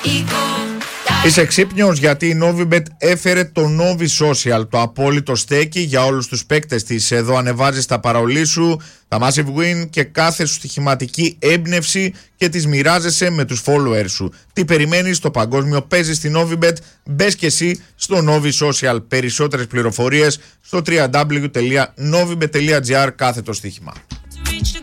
Είσαι ξύπνιος, γιατί η Novibet έφερε το Novi Social, το απόλυτο στέκι για όλους τους παίκτες της. Εδώ ανεβάζεις τα παραολί σου, τα Massive Win και κάθε σου στοιχηματική έμπνευση και τις μοιράζεσαι με τους followers σου. Τι περιμένεις? Το παγκόσμιο παίζει στη Novibet. Μπες και εσύ στο Novi Social. Περισσότερες πληροφορίες στο www.novibet.gr/στοίχημα.